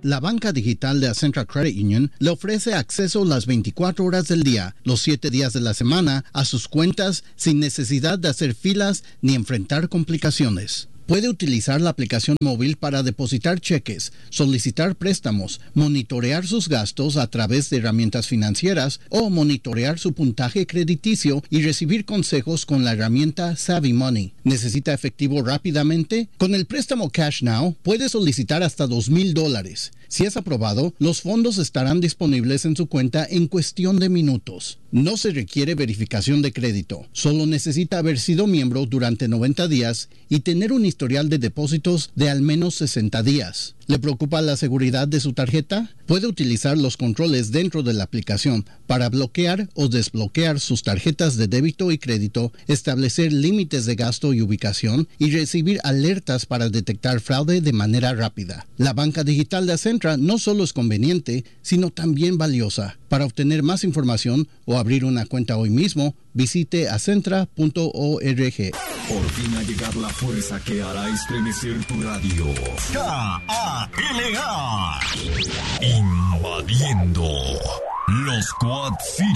La banca digital de Acentra Credit Union le ofrece acceso las 24 horas del día, los 7 días de la semana, a sus cuentas sin necesidad de hacer filas ni enfrentar complicaciones. Puede utilizar la aplicación móvil para depositar cheques, solicitar préstamos, monitorear sus gastos a través de herramientas financieras o monitorear su puntaje crediticio y recibir consejos con la herramienta Savvy Money. ¿Necesita efectivo rápidamente? Con el préstamo Cash Now puede solicitar hasta $2,000. Si es aprobado, los fondos estarán disponibles en su cuenta en cuestión de minutos. No se requiere verificación de crédito. Solo necesita haber sido miembro durante 90 días y tener un historial de depósitos de al menos 60 días. ¿Le preocupa la seguridad de su tarjeta? Puede utilizar los controles dentro de la aplicación para bloquear o desbloquear sus tarjetas de débito y crédito, establecer límites de gasto y ubicación y recibir alertas para detectar fraude de manera rápida. La banca digital de Acentra no solo es conveniente, sino también valiosa. Para obtener más información o abrir una cuenta hoy mismo, visite acentra.org. Por fin ha llegado la fuerza que hará estremecer tu radio. KALA. Invadiendo los Quad Cities.